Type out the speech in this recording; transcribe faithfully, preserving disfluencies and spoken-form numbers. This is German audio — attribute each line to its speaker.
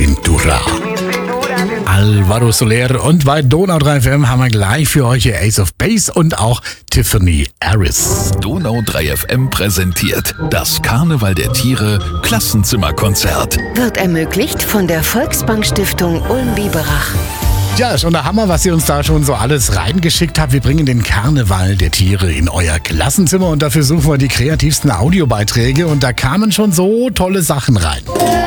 Speaker 1: Cintura. Alvaro Soler und bei Donau drei F M haben wir gleich für euch hier Ace of Base und auch Tiffany Harris.
Speaker 2: Donau drei F M präsentiert das Karneval der Tiere Klassenzimmerkonzert.
Speaker 3: Wird ermöglicht von der Volksbank Stiftung Ulm-Biberach.
Speaker 1: Ja, schon der Hammer, was ihr uns da schon so alles reingeschickt habt. Wir bringen den Karneval der Tiere in euer Klassenzimmer und dafür suchen wir die kreativsten Audiobeiträge und da kamen schon so tolle Sachen rein.